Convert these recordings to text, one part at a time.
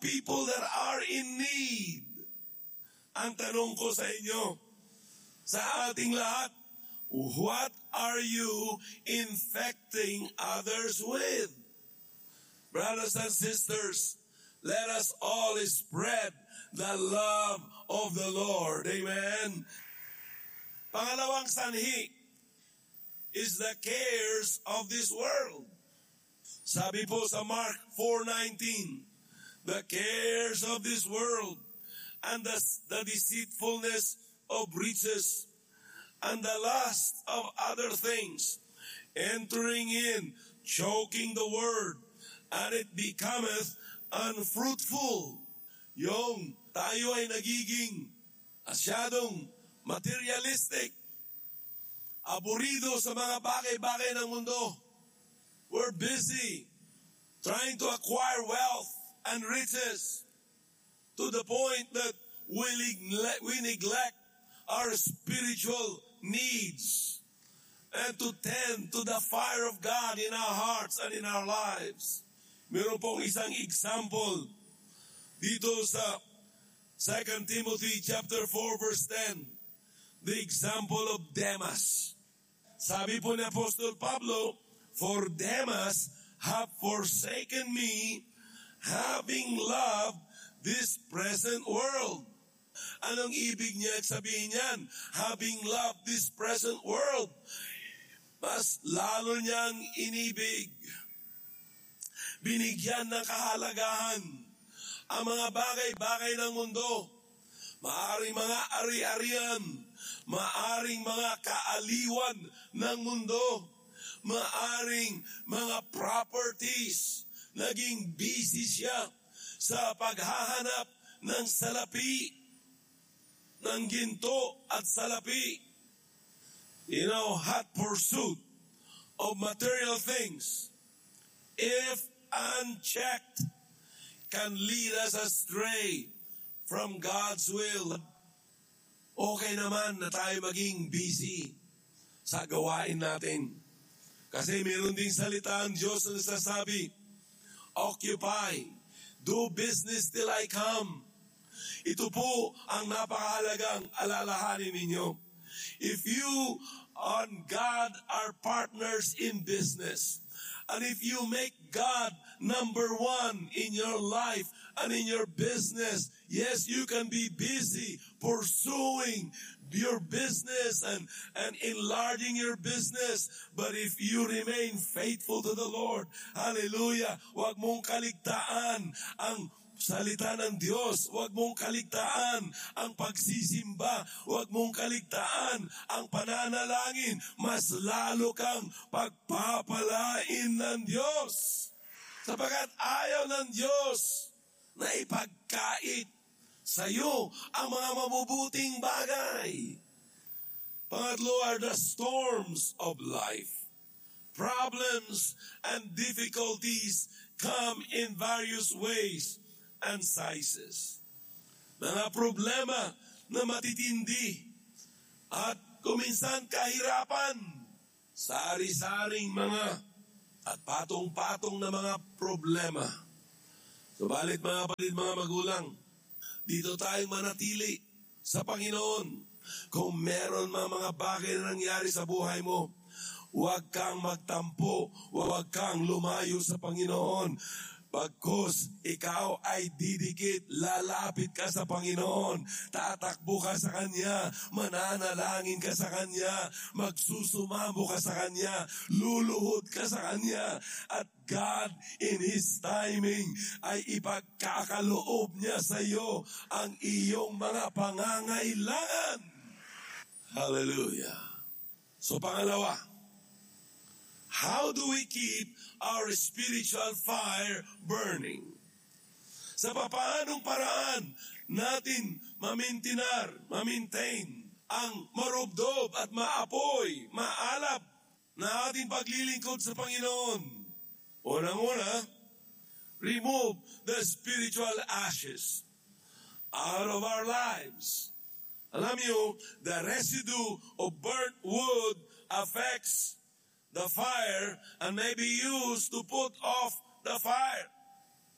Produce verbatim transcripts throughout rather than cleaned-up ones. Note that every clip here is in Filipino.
people that are in need. Ang tanong ko sa inyo, sa ating lahat, what are you infecting others with? Brothers and sisters, let us all spread the love of the Lord. Amen. Pangalawang sanhi is the cares of this world. Sabi po sa Mark four nineteen, the cares of this world and the, the deceitfulness of riches and the lust of other things, entering in, choking the word, and it becometh unfruitful. Yung tayo ay nagiging asyadong materialistic, aburido sa mga bagay-bagay ng mundo. We're busy trying to acquire wealth and riches to the point that we neglect, we neglect our spiritual needs and to tend to the fire of God in our hearts and in our lives. Meron pong isang example dito sa Second Timothy chapter four verse ten, the example of Demas. Sabi po ni Apostol Pablo, for Demas have forsaken me, having loved this present world. Anong ibig niya sabihin niyan? Having loved this present world, mas lalo niyang inibig, binigyan ng kahalagahan ang mga bagay-bagay ng mundo. Maaring mga ari-arian, maaring mga kaaliwan ng mundo, maaring mga properties. Naging busy siya sa paghahanap ng salapi, ng ginto at salapi. You know, hot pursuit of material things, if unchecked, can lead us astray from God's will. Okay naman na tayo maging busy sa gawain natin. Kasi meron ding salita ang Diyos na nasasabi, occupy, do business till I come. Ito po ang napakahalagang alalahanin ninyo. If you and God are partners in business, and if you make God number one in your life and in your business, yes, you can be busy pursuing your business and, and enlarging your business. But if you remain faithful to the Lord, hallelujah, wag mong kaligtaan ang salita ng Diyos. Huwag mong kaligtaan ang pagsisimba. Huwag mong kaligtaan ang pananalangin. Mas lalo kang pagpapalain ng Diyos. Sapagat ayaw ng Diyos na ipagkait sa iyo ang mga mabubuting bagay. Pangatlo are the storms of life. Problems and difficulties come in various ways and sizes. Mga problema na matitindi at kuminsan kahirapan, sari-saring mga at patong-patong na mga problema. Subalit mga kapatid, mga magulang, dito tayong manatili sa Panginoon. Kung meron mga mga bagay na nangyari sa buhay mo, huwag kang magtampo, huwag kang lumayo sa Panginoon. Pagkos ikaw ay didikit, lalapit ka sa Panginoon, tatakbo ka sa Kanya, mananalangin ka sa Kanya, magsusumamo ka sa Kanya, luluhod ka sa Kanya, at God in His timing ay ipagkakaloob niya sa iyo ang iyong mga pangangailangan. Hallelujah. So pangalawa, how do we keep our spiritual fire burning? Sa papaanong paraan natin mamintinar, mamintain ang marubdob at maapoy, maalap na ating paglilingkod sa Panginoon? Unang-una, remove the spiritual ashes out of our lives. Alam niyo, the residue of burnt wood affects the fire and may be used to put off the fire.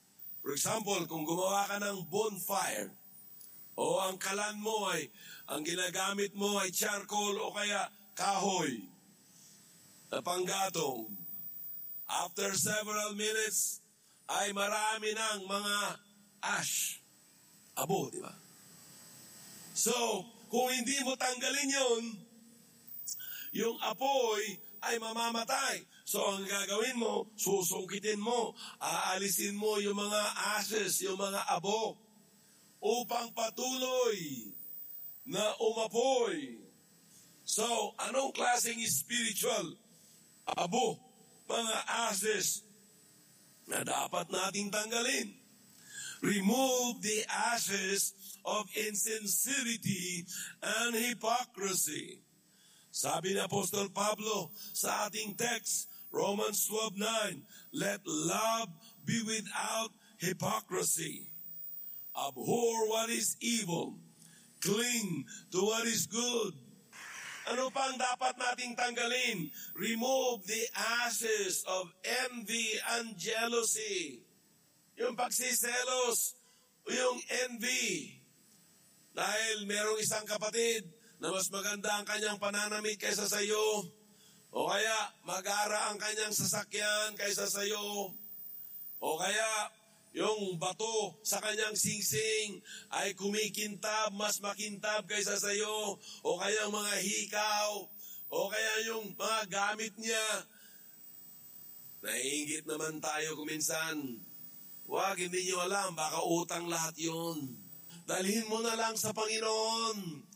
For example, kung gumawa ka ng bonfire, o ang kalan mo ay, ang ginagamit mo ay charcoal o kaya kahoy na panggatong. After several minutes, ay marami ng mga ash. Abo, di ba? So, kung hindi mo tanggalin yun, yung apoy ay mamamatay. So, ang gagawin mo, susukitin mo, aalisin mo yung mga ashes, yung mga abo, upang patuloy na umapoy. So, anong klaseng spiritual abo, mga ashes na dapat nating tanggalin? Remove the ashes of insincerity and hypocrisy. Sabi ni Apostol Pablo sa ating text, Romans twelve nine, let love be without hypocrisy. Abhor what is evil. Cling to what is good. Ano pang dapat nating tanggalin? Remove the ashes of envy and jealousy. Yung pagsiselos, yung envy. Dahil merong isang kapatid na mas maganda ang kanyang pananamit kaysa sa iyo, o kaya magara ang kanyang sasakyan kaysa sa iyo, o kaya yung bato sa kanyang singsing ay kumikintab, mas makintab kaysa sa iyo, o kaya mga hikaw, o kaya yung mga gamit niya. Naiingit naman tayo kuminsan. Wag, hindi nyo alam, baka utang lahat yun. Dalhin mo na lang sa Panginoon.